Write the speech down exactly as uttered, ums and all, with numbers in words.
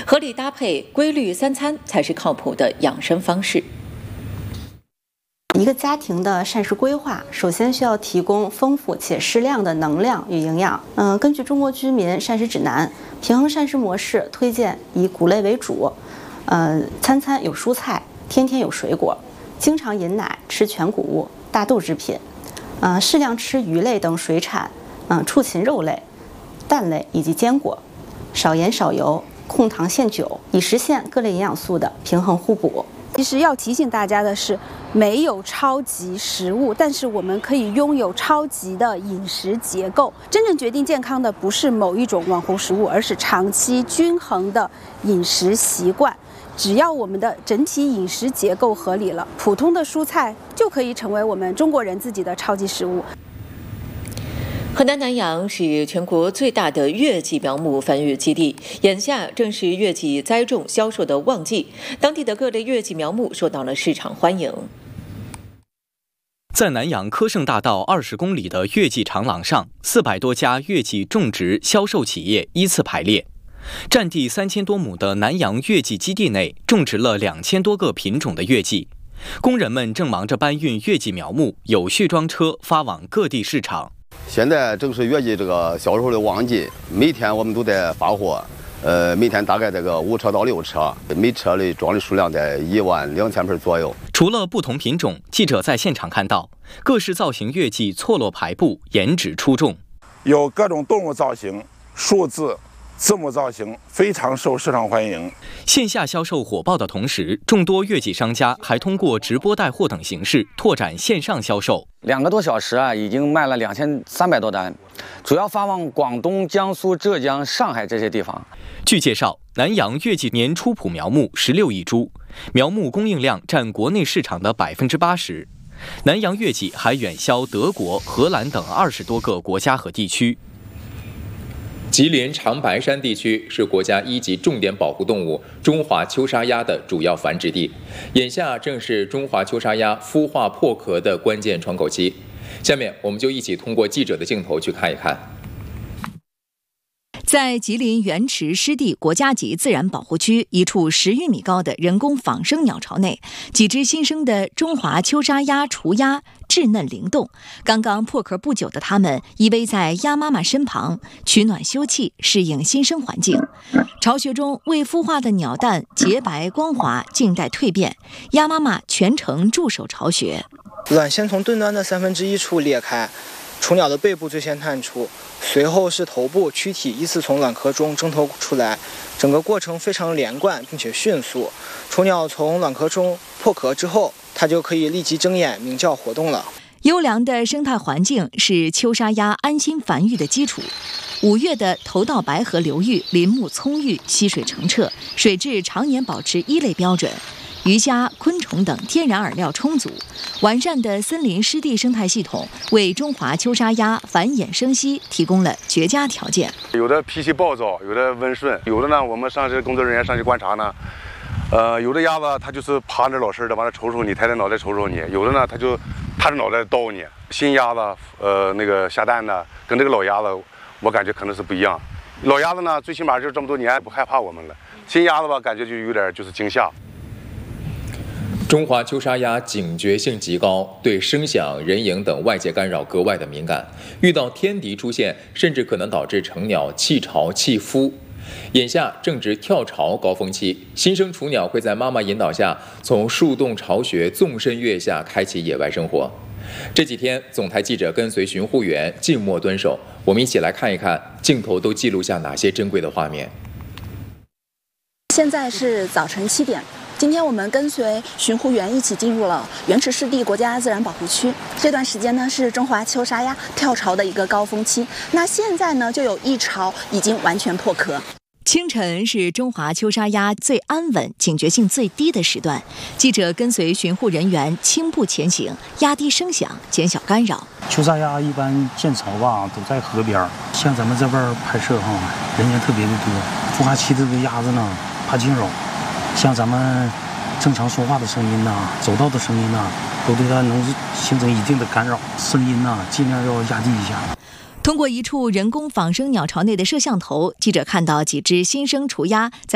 合理搭配规律三餐才是靠谱的养生方式。 一个家庭的膳食规划，首先需要提供丰富且适量的能量与营养。嗯、呃，根据中国居民膳食指南，平衡膳食模式推荐以谷类为主，呃，餐餐有蔬菜，天天有水果，经常饮奶，吃全谷物、大豆制品，呃，适量吃鱼类等水产，嗯、呃，畜禽肉类、蛋类以及坚果，少盐少油，控糖限酒，以实现各类营养素的平衡互补。 其实要提醒大家的是，没有超级食物，但是我们可以拥有超级的饮食结构。真正决定健康的不是某一种网红食物，而是长期均衡的饮食习惯。只要我们的整体饮食结构合理了，普通的蔬菜就可以成为我们中国人自己的超级食物。 河南南阳是全国最大的月季苗木繁育基地，眼下正是月季栽种销售的旺季，当地的各类月季苗木受到了市场欢迎。 在南阳科盛大道二十公里的月季长廊上，四百多家月季种植销售企业依次排列。占地三千多亩的南阳月季基地内，种植了两千多个品种的月季，工人们正忙着搬运月季苗木，有序装车发往各地市场。 现在正是月季这个销售的旺季，每天我们都在发货，呃，每天大概这个五车到六车，每车里装的数量在一万两千盆左右。 除了不同品种，记者在现场看到各式造型月季错落排布，颜值出众， 有各种动物造型、数字、字母造型，非常受市场欢迎。 线下销售火爆的同时，众多月季商家还通过直播带货等形式拓展线上销售。 两个多小时啊，已经卖了两千三百多单，主要发往广东、江苏、浙江、上海这些地方。 据介绍，南阳月季年出浦苗木十六亿株，苗木供应量占国内市场的百分之八十。南阳月季还远销德国、荷兰等二十多个国家和地区。 吉林长白山地区是国家一级重点保护动物中华秋沙鸭的主要繁殖地，眼下正是中华秋沙鸭孵化破壳的关键窗口期。下面我们就一起通过记者的镜头去看一看。 在吉林原池湿地国家级自然保护区一处十余米高的人工仿生鸟巢内，几只新生的中华秋沙鸭雏鸭稚嫩灵动，刚刚破壳不久的它们依偎在鸭妈妈身旁，取暖休憩，适应新生环境。巢穴中未孵化的鸟蛋洁白光滑，静待蜕变，鸭妈妈全程驻守巢穴。 卵先从钝端的三分之一处裂开，雏鸟的背部最先探出，随后是头部、躯体依次从卵壳中挣脱出来，整个过程非常连贯并且迅速。雏鸟从卵壳中破壳之后，它就可以立即睁眼鸣叫活动了。 优良的生态环境是秋沙鸭安心繁育的基础。五月的头道白河流域林木葱郁，溪水澄澈，水质常年保持一类标准。鱼虾、昆虫等天然饵料充足，完善的森林湿地生态系统为中华秋沙鸭繁衍生息提供了绝佳条件。 有的脾气暴躁，有的温顺，有的呢，我们上去工作人员上去观察呢，呃，有的鸭子它就是趴着老实的，完了瞅瞅你，抬着脑袋瞅瞅你；有的呢，它就踏着脑袋叨你。新鸭子，呃，那个下蛋的跟这个老鸭子，我感觉可能是不一样。老鸭子呢，最起码就这么多年不害怕我们了；新鸭子吧，感觉就有点就是惊吓。 中华秋沙鸭警觉性极高，对声响、人影等外界干扰格外的敏感，遇到天敌出现，甚至可能导致成鸟弃巢弃孵。眼下正值跳巢高峰期，新生雏鸟会在妈妈引导下，从树洞巢穴纵身跃下，开启野外生活。这几天，总台记者跟随巡护员静默蹲守，我们一起来看一看镜头都记录下哪些珍贵的画面。 现在是早晨七点。今天我们跟随巡护员一起进入了原池湿地国家自然保护区。这段时间呢是中华秋沙鸭跳巢的一个高峰期。那现在呢就有一巢已经完全破壳。 清晨是中华秋沙鸭最安稳、警觉性最低的时段。记者跟随巡护人员轻步前行，压低声响，减小干扰。 秋沙鸭一般建巢吧都在河边，像咱们这边拍摄哈，人员特别的多。孵化期的鸭子呢怕惊扰。像咱们正常说话的声音呐、啊、走道的声音呐、啊，都对它能形成一定的干扰。声音呐、啊，尽量要压低一下。 通过一处人工仿生鸟巢内的摄像头，记者看到几只新生雏鸭在